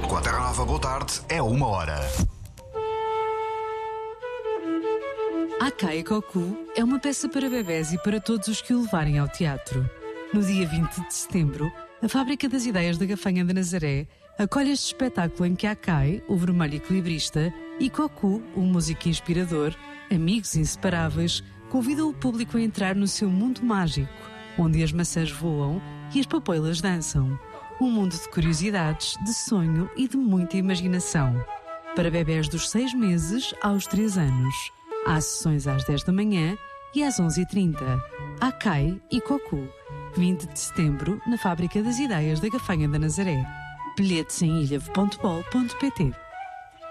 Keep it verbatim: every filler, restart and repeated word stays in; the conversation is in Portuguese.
Com a Terra Nova, boa tarde, é uma hora. Akai Koku é uma peça para bebés e para todos os que o levarem ao teatro. No dia vinte de setembro, a Fábrica das Ideias da Gafanha de Nazaré acolhe este espetáculo em que Akai, o vermelho equilibrista, e Koku, o músico inspirador, amigos inseparáveis, convidam o público a entrar no seu mundo mágico, onde as maçãs voam e as papoilas dançam. Um mundo de curiosidades, de sonho e de muita imaginação. Para bebés dos seis meses aos três anos. Há sessões às dez da manhã e às onze e trinta. Akai e Koku. vinte de setembro, na Fábrica das Ideias da Gafanha da Nazaré. Bilhetes em ilhavo ponto bol ponto pt.